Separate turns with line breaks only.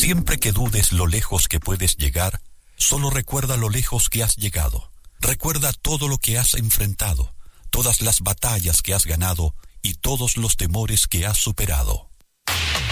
Siempre que dudes lo lejos que puedes llegar, solo recuerda lo lejos que has llegado. Recuerda todo lo que has enfrentado, todas las batallas que has ganado y todos los temores que has superado.